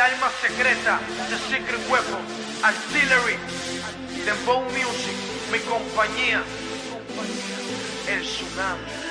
arma secreta, The Secret Weapon, Artillery, Dembow Music, mi compañía, el tsunami.